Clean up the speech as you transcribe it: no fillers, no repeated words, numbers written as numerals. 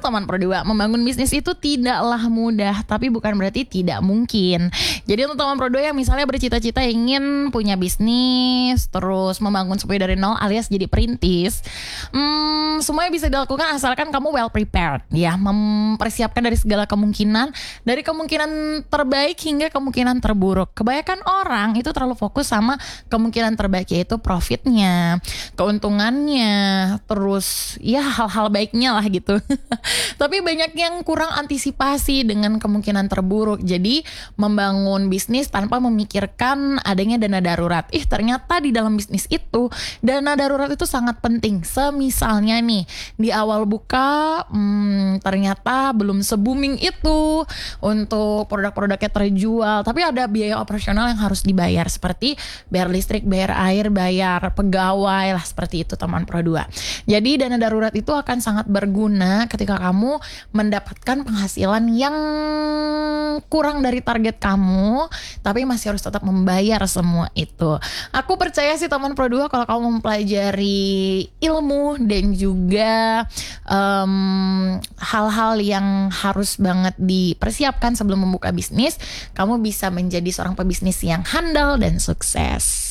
teman Pro 2, membangun bisnis itu tidaklah mudah, tapi bukan berarti tidak mungkin. Jadi untuk teman Pro 2 yang misalnya bercita-cita ingin punya bisnis, terus membangun semuanya dari nol alias jadi perintis, semuanya bisa dilakukan asalkan kamu well prepared ya, mempersiapkan dari segala kemungkinan, dari kemungkinan terbaik hingga kemungkinan terburuk. Kebanyakan orang itu terlalu fokus sama kemungkinan terbaik, yaitu profitnya, keuntungannya, terus ya hal-hal baiknya lah gitu. Tapi banyak yang kurang antisipasi dengan kemungkinan terburuk. Jadi membangun bisnis tanpa memikirkan adanya dana darurat. Ternyata di dalam bisnis itu dana darurat itu sangat penting. Semisalnya nih di awal buka ternyata belum se-booming itu untuk produk-produknya terjual, tapi ada biaya operasional yang harus dibayar seperti bayar listrik, bayar air, bayar pegawai lah, seperti itu teman Pro 2. Jadi dana darurat itu akan sangat berguna ketika kamu mendapatkan penghasilan yang kurang dari target kamu, tapi masih harus tetap membayar semua itu. Aku percaya sih teman Pro 2, kalau kamu mempelajari ilmu dan juga hal-hal yang harus banget dipersiapkan sebelum membuka bisnis, kamu bisa menjadi seorang pebisnis yang handal dan sukses.